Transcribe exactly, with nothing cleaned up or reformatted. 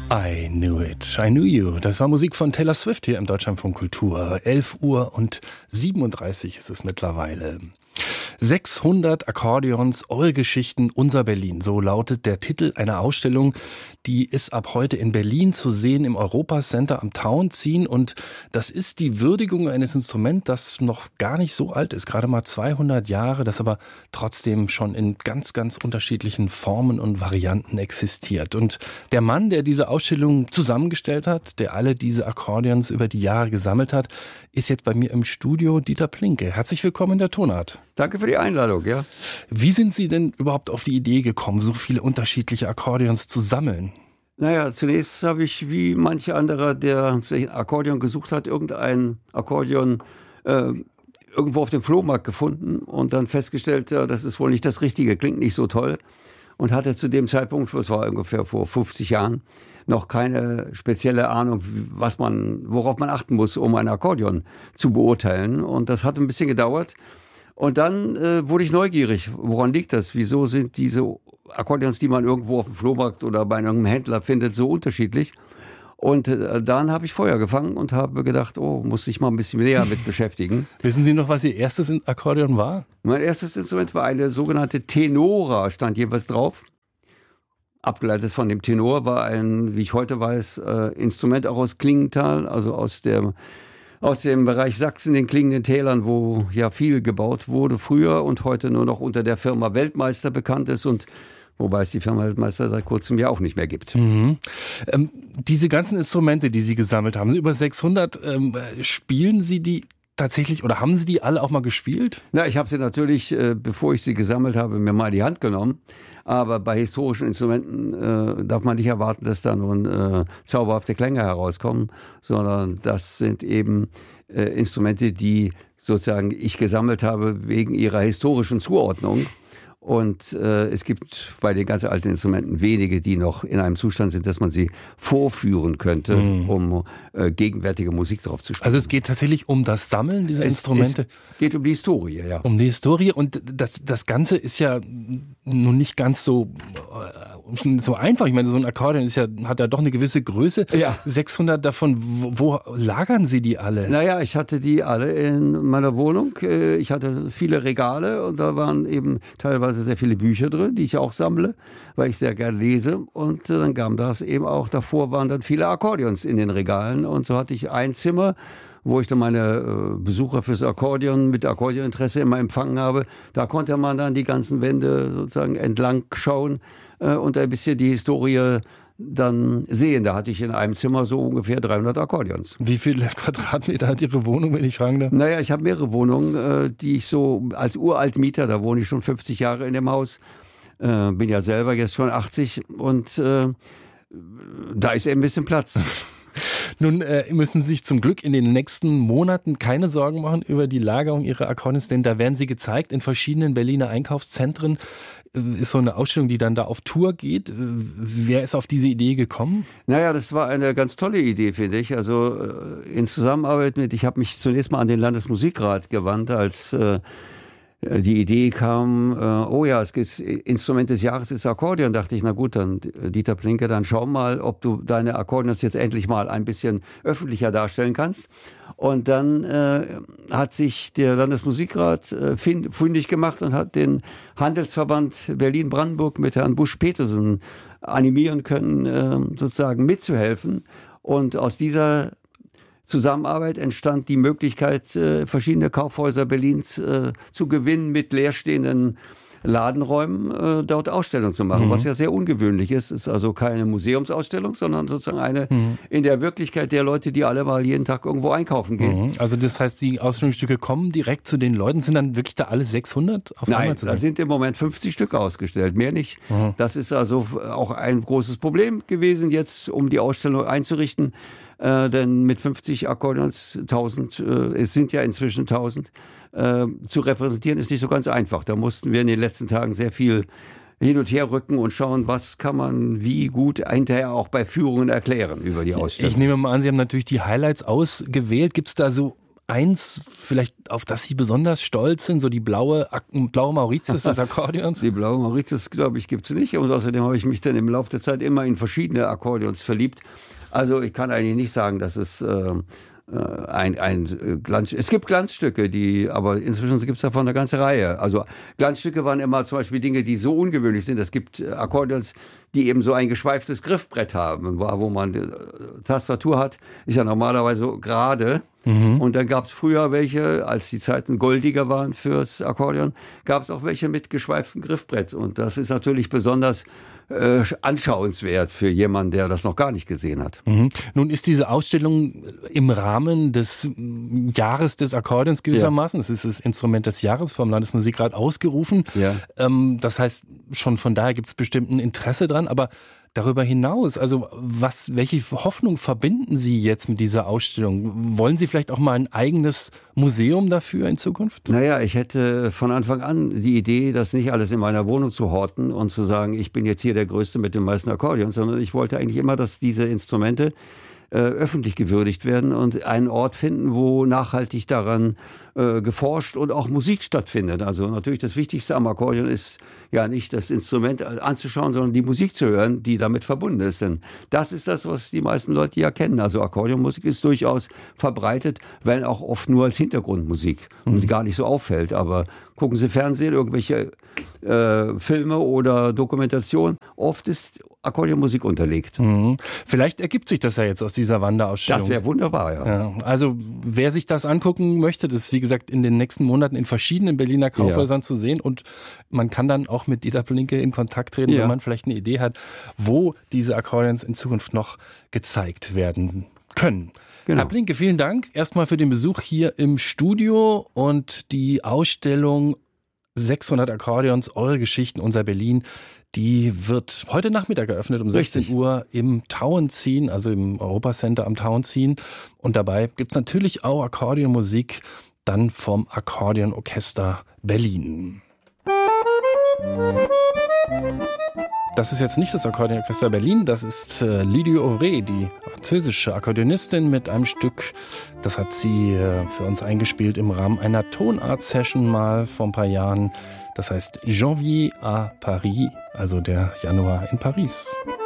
I knew it, I knew you. Das war Musik von Taylor Swift hier im Deutschlandfunk Kultur. elf Uhr und siebenunddreißig ist es mittlerweile. sechshundert Akkordeons, eure Geschichten, unser Berlin. So lautet der Titel einer Ausstellung, die ist ab heute in Berlin zu sehen im Europa Center am Tauentziehen. Und das ist die Würdigung eines Instruments, das noch gar nicht so alt ist, gerade mal zweihundert Jahre, das aber trotzdem schon in ganz, ganz unterschiedlichen Formen und Varianten existiert. Und der Mann, der diese Ausstellung zusammengestellt hat, der alle diese Akkordeons über die Jahre gesammelt hat, ist jetzt bei mir im Studio, Dieter Plinke. Herzlich willkommen in der Tonart. Danke für die Einladung, ja. Wie sind Sie denn überhaupt auf die Idee gekommen, so viele unterschiedliche Akkordeons zu sammeln? Naja, zunächst habe ich, wie manche anderer, der sich ein Akkordeon gesucht hat, irgendein Akkordeon äh, irgendwo auf dem Flohmarkt gefunden und dann festgestellt, ja, das ist wohl nicht das Richtige, klingt nicht so toll. Und hatte zu dem Zeitpunkt, das war ungefähr vor fünfzig Jahren, noch keine spezielle Ahnung, was man, worauf man achten muss, um ein Akkordeon zu beurteilen. Und das hat ein bisschen gedauert. Und dann äh, wurde ich neugierig. Woran liegt das? Wieso sind diese Akkordeons, die man irgendwo auf dem Flohmarkt oder bei einem Händler findet, so unterschiedlich? Und äh, dann habe ich Feuer gefangen und habe gedacht, oh, muss ich mal ein bisschen näher mit beschäftigen. Wissen Sie noch, was Ihr erstes Akkordeon war? Mein erstes Instrument war eine sogenannte Tenora, stand jeweils drauf. Abgeleitet von dem Tenor war ein, wie ich heute weiß, äh, Instrument auch aus Klingenthal, also aus der aus dem Bereich Sachsen, den klingenden Tälern, wo ja viel gebaut wurde früher und heute nur noch unter der Firma Weltmeister bekannt ist und wobei es die Firma Weltmeister seit kurzem ja auch nicht mehr gibt. Mhm. Ähm, diese ganzen Instrumente, die Sie gesammelt haben, über sechshundert, ähm, spielen Sie die tatsächlich oder haben Sie die alle auch mal gespielt? Na, ich habe sie natürlich, äh, bevor ich sie gesammelt habe, mir mal in die Hand genommen. Aber bei historischen Instrumenten äh, darf man nicht erwarten, dass da nun äh, zauberhafte Klänge herauskommen, sondern das sind eben äh, Instrumente, die sozusagen ich gesammelt habe wegen ihrer historischen Zuordnung. Und äh, es gibt bei den ganz alten Instrumenten wenige, die noch in einem Zustand sind, dass man sie vorführen könnte, mhm. um äh, gegenwärtige Musik drauf zu spielen. Also es geht tatsächlich um das Sammeln dieser es, Instrumente? Es geht um die Historie, ja. Um die Historie und das, das Ganze ist ja nun nicht ganz so, äh, so einfach. Ich meine, so ein Akkordeon ist ja, hat ja doch eine gewisse Größe. Ja. sechshundert davon, wo, wo lagern Sie die alle? Naja, ich hatte die alle in meiner Wohnung. Ich hatte viele Regale und da waren eben teilweise sehr viele Bücher drin, die ich auch sammle, weil ich sehr gerne lese. Und dann kam das eben auch, davor waren dann viele Akkordeons in den Regalen. Und so hatte ich ein Zimmer, wo ich dann meine äh, Besucher fürs Akkordeon mit Akkordeoninteresse immer empfangen habe. Da konnte man dann die ganzen Wände sozusagen entlang schauen äh, und ein bisschen die Historie dann sehen. Da hatte ich in einem Zimmer so ungefähr dreihundert Akkordeons. Wie viele Quadratmeter hat Ihre Wohnung, wenn ich fragen darf? Naja, ich habe mehrere Wohnungen, die ich so als Uraltmieter, da wohne ich schon fünfzig Jahre in dem Haus, äh, bin ja selber jetzt schon achtzig und äh, da ist eben ein bisschen Platz. Nun äh, müssen Sie sich zum Glück in den nächsten Monaten keine Sorgen machen über die Lagerung Ihrer Akkordeons, denn da werden sie gezeigt in verschiedenen Berliner Einkaufszentren. Ist so eine Ausstellung, die dann da auf Tour geht. Wer ist auf diese Idee gekommen? Naja, das war eine ganz tolle Idee, finde ich. Also in Zusammenarbeit mit, ich habe mich zunächst mal an den Landesmusikrat gewandt, als äh, die Idee kam, äh, oh ja, es gibt Instrument des Jahres ist Akkordeon. Dachte ich, na gut, dann Dieter Plinke, dann schau mal, ob du deine Akkordeons jetzt endlich mal ein bisschen öffentlicher darstellen kannst. Und dann äh, hat sich der Landesmusikrat äh, fündig gemacht und hat den Handelsverband Berlin-Brandenburg mit Herrn Busch-Petersen animieren können, äh, sozusagen mitzuhelfen. Und aus dieser Zusammenarbeit entstand die Möglichkeit, verschiedene Kaufhäuser Berlins zu gewinnen mit leerstehenden Ladenräumen, dort Ausstellungen zu machen, mhm. was ja sehr ungewöhnlich ist. Es ist also keine Museumsausstellung, sondern sozusagen eine mhm. in der Wirklichkeit der Leute, die alle mal jeden Tag irgendwo einkaufen gehen. Mhm. Also das heißt, die Ausstellungsstücke kommen direkt zu den Leuten, sind dann wirklich da alle sechshundert auf einmal Nein, zu sehen? da sind im Moment fünfzig Stück ausgestellt, mehr nicht. Mhm. Das ist also auch ein großes Problem gewesen, jetzt um die Ausstellung einzurichten. Äh, denn mit fünfzig Akkordeons, tausend, äh, es sind ja inzwischen tausend, äh, zu repräsentieren ist nicht so ganz einfach. Da mussten wir in den letzten Tagen sehr viel hin und her rücken und schauen, was kann man wie gut hinterher auch bei Führungen erklären über die Ausstellung. Ich nehme mal an, Sie haben natürlich die Highlights ausgewählt. Gibt es da so eins vielleicht, auf das Sie besonders stolz sind, so die blaue, blaue Mauritius des Akkordeons? Die blaue Mauritius, glaube ich, gibt es nicht. Und außerdem habe ich mich dann im Laufe der Zeit immer in verschiedene Akkordeons verliebt. Also ich kann eigentlich nicht sagen, dass es äh, ein, ein Glanz... Es gibt Glanzstücke, die, aber inzwischen gibt es davon eine ganze Reihe. Also Glanzstücke waren immer zum Beispiel Dinge, die so ungewöhnlich sind. Es gibt Akkordeons, die eben so ein geschweiftes Griffbrett haben, wo man die Tastatur hat, ist ja normalerweise so gerade. Mhm. Und dann gab es früher welche, als die Zeiten goldiger waren fürs Akkordeon, gab es auch welche mit geschweiftem Griffbrett. Und das ist natürlich besonders äh, anschauenswert für jemanden, der das noch gar nicht gesehen hat. Mhm. Nun ist diese Ausstellung im Rahmen des Jahres des Akkordeons gewissermaßen, es ja. ist das Instrument des Jahres vom Landesmusikrat ausgerufen. Ja. Ähm, das heißt, schon von daher gibt es bestimmt ein Interesse dran, aber darüber hinaus, also was, welche Hoffnung verbinden Sie jetzt mit dieser Ausstellung? Wollen Sie vielleicht auch mal ein eigenes Museum dafür in Zukunft? Naja, ich hätte von Anfang an die Idee, das nicht alles in meiner Wohnung zu horten und zu sagen, ich bin jetzt hier der Größte mit den meisten Akkordeons, sondern ich wollte eigentlich immer, dass diese Instrumente äh, öffentlich gewürdigt werden und einen Ort finden, wo nachhaltig daran äh, geforscht und auch Musik stattfindet. Also natürlich das Wichtigste am Akkordeon ist ja nicht das Instrument anzuschauen, sondern die Musik zu hören, die damit verbunden ist. Denn das ist das, was die meisten Leute ja kennen. Also Akkordeonmusik ist durchaus verbreitet, wenn auch oft nur als Hintergrundmusik und mhm. gar nicht so auffällt. Aber gucken Sie Fernsehen, irgendwelche äh, Filme oder Dokumentationen, oft ist Akkordeonmusik unterlegt. Mhm. Vielleicht ergibt sich das ja jetzt aus dieser Wanderausstellung. Das wäre wunderbar, ja. ja. Also wer sich das angucken möchte, das ist wie gesagt in den nächsten Monaten in verschiedenen Berliner Kaufhäusern ja. zu sehen und man kann dann auch mit Dieter Plinke in Kontakt treten, ja. wenn man vielleicht eine Idee hat, wo diese Akkordeons in Zukunft noch gezeigt werden können. Genau. Herr Plinke, vielen Dank erstmal für den Besuch hier im Studio und die Ausstellung sechshundert Akkordeons, eure Geschichten, unser Berlin, die wird heute Nachmittag eröffnet um sechzehn Uhr im Tauentzien, also im Europacenter am Tauentzien. Und dabei gibt es natürlich auch Akkordeonmusik, dann vom Akkordeonorchester Berlin. Das ist jetzt nicht das Akkordeonorchester Berlin, das ist äh, Lydie Auvray, die französische Akkordeonistin mit einem Stück, das hat sie äh, für uns eingespielt im Rahmen einer Tonart-Session mal vor ein paar Jahren. Das heißt Janvier à Paris, also der Januar in Paris.